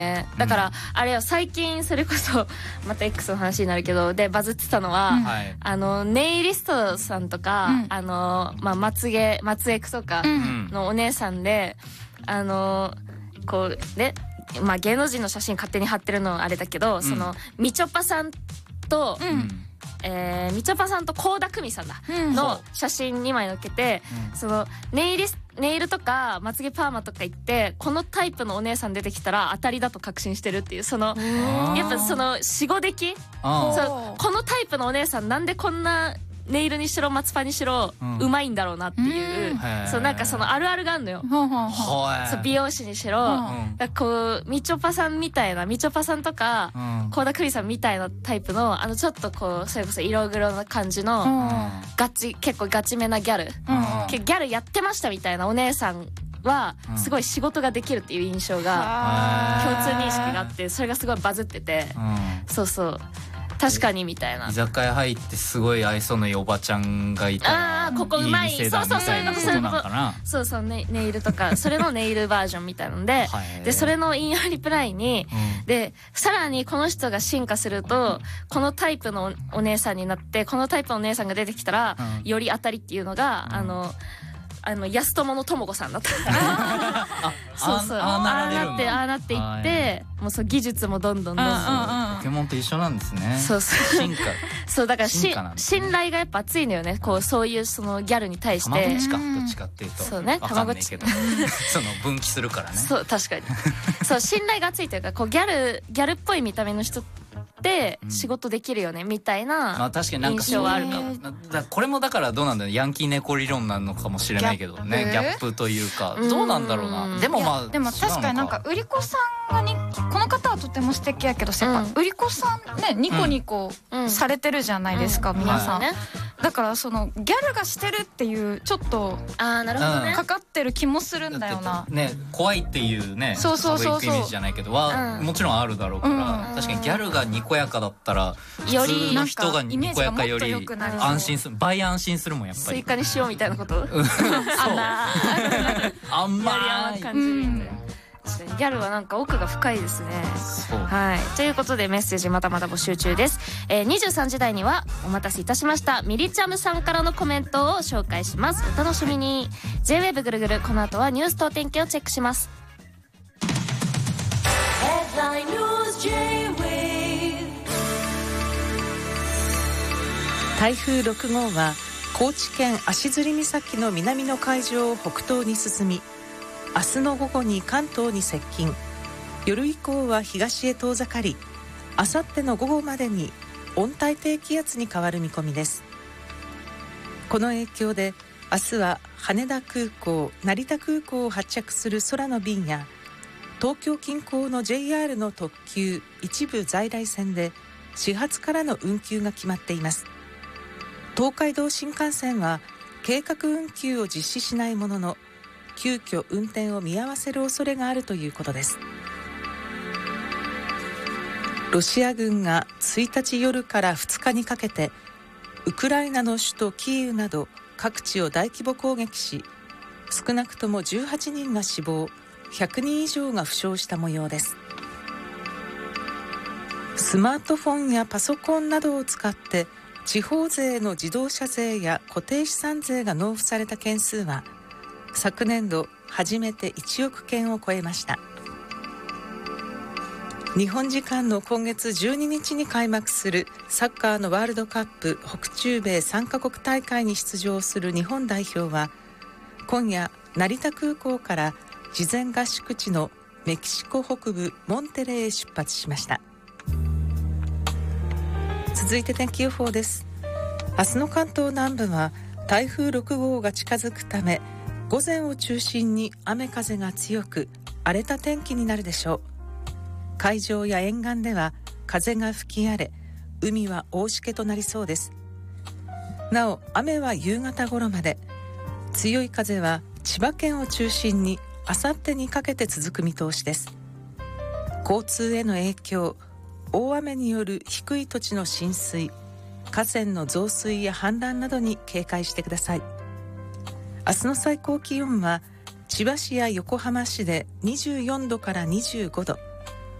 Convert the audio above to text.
だからあれよ、最近それこそまた X の話になるけどでバズってたのは、ネイリストさんとか、松江区とかのお姉さんで、こうね、芸能人の写真勝手に貼ってるのはあれだけど、そのみちょぱさんと、みちょぱさんと倖田來未さんだ、の写真2枚載っけて、そのネイルとかまつげパーマとか行ってこのタイプのお姉さん出てきたら当たりだと確信してるっていう、そのやっぱその死後出来、このタイプのお姉さんなんでこんなネイルにしろ松パにしろうまいんだろうなっていう、そうなんかそのあるあるがあるのよ。そう美容師にしろ、こうみちょぱさんみたいな、みちょぱさんとか倖田來未さんみたいなタイプのちょっとこうそれこそ色黒な感じの結構ガチめなギャルやってましたみたいなお姉さんはすごい仕事ができるっていう印象が共通認識があって、それがすごいバズってて、そうそう確かにみたいな。 居酒屋入ってすごい愛想のいいおばちゃんがいたらここうまい、 そうそうそういうことなんかな。 そうそう、ネイルとかそれのネイルバージョンみたいなのででそれの引用リプライに、でさらにこの人が進化するとこのタイプのお姉さんになって、このタイプのお姉さんが出てきたらより当たりっていうのが、安友のとも子さんだったそうそう、ああなっていって、もうそう技術もどんどんポケモンと一緒なんですね。 そうそう進化そうだから信頼がやっぱ厚いのよね、こうそういうそのギャルに対して。 たまごっちかどっちかっていうとそうね、 分かんないけどその分岐するからね。 そう確かにそう信頼が厚いというか、こうギャルっぽい見た目の人って仕事できるよねみたいな印象はあるかも。 これもだからどうなんだろう、ヤンキー猫理論なのかもしれないけどね、ギャップというかどうなんだろうな。でもでも確かになんか売り子さんがこの方はとても素敵やけど、やっぱ売り子さんねニコニコされてるじゃないですか、皆さん。だからそのギャルがしてるっていうちょっとなるほどね、 かかってる気もするんだよな。 ね、怖いっていうね、 そうイメージじゃないけどはもちろんあるだろうから、確かにギャルがにこやかだったら普通の人がにこやかより安心する、倍安心するもんやっぱり。 スイカにしようみたいなことあんまり感じるみたいな。ギャルはなんか奥が深いですね。はい、ということでメッセージまたまた募集中です。23時台にはお待たせいたしましたミリチャムさんからのコメントを紹介します。お楽しみに。 J-WAVE ぐるぐる、この後はニュースとお天気をチェックします。 台風6号は高知県足摺岬の南の海上を北東に進み、明日の午後に関東に接近、夜以降は東へ遠ざかり、明後日の午後までに温帯低気圧に変わる見込みです。この影響で明日は羽田空港、成田空港を発着する空の便や東京近郊の JR の特急一部在来線で始発からの運休が決まっています。東海道新幹線は計画運休を実施しないものの、急遽運転を見合わせる恐れがあるということです。ロシア軍が1日夜から2日にかけてウクライナの首都キーウなど各地を大規模攻撃し、少なくとも18人が死亡、100人以上が負傷した模様です。スマートフォンやパソコンなどを使って地方税の自動車税や固定資産税が納付された件数は昨年度初めて1億件を超えました。日本時間の今月12日に開幕するサッカーのワールドカップ北中米3カ国大会に出場する日本代表は今夜成田空港から事前合宿地のメキシコ北部モンテレーへ出発しました。続いて天気予報です。明日の関東南部は台風6号が近づくため午前を中心に雨風が強く荒れた天気になるでしょう。海上や沿岸では風が吹き荒れ、海は大しけとなりそうです。なお雨は夕方頃まで、強い風は千葉県を中心にあさってにかけて続く見通しです。交通への影響、大雨による低い土地の浸水、河川の増水や氾濫などに警戒してください。明日の最高気温は千葉市や横浜市で24度から25度、